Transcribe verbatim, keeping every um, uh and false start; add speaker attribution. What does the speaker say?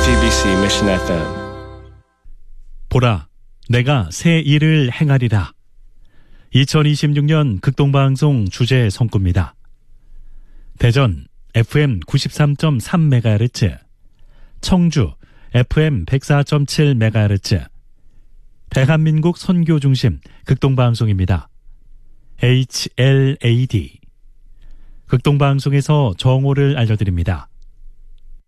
Speaker 1: 씨비씨 Mission 에프엠.
Speaker 2: 보라, 내가 새 일을 행하리라. 이천이십육 년 극동방송 주제 성구입니다. 대전 에프엠 구십삼 점 삼 메가헤르츠, 청주 에프엠 백사 점 칠 메가헤르츠, 대한민국 선교 중심 극동방송입니다. 에이치엘에이디. 극동방송에서 정오를 알려드립니다.